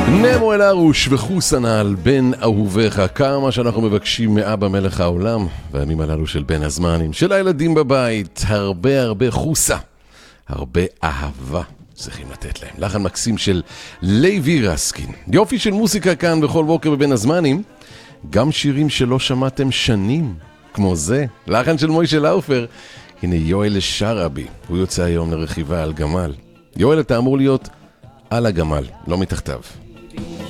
נמו אל הרוש וחוסנה על בן אהוביך, כמה שאנחנו מבקשים מאבא מלך העולם, והימים הללו של בין הזמנים, של הילדים בבית, הרבה חוסה, הרבה אהבה צריכים לתת להם. לחן מקסים של לוי רסקין, יופי של מוסיקה כאן בכל בוקר בבין הזמנים, גם שירים שלא שמעתם שנים, כמו זה, לחן של מוישה לאופר. הנה יואל שרעבי, הוא יוצא היום לרכיבה על גמל. יואל, אתה אמור להיות על הגמל, לא מתחתיו.